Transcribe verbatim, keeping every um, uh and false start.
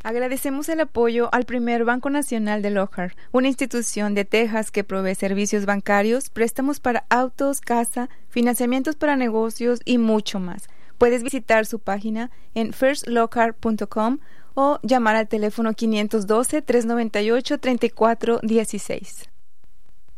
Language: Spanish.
Agradecemos el apoyo al primer Banco Nacional de Lockhart, una institución de Texas que provee servicios bancarios, préstamos para autos, casa, financiamientos para negocios y mucho más. Puedes visitar su página en first lockhart punto com o llamar al teléfono quinientos doce, trescientos noventa y ocho, treinta y cuatro dieciséis.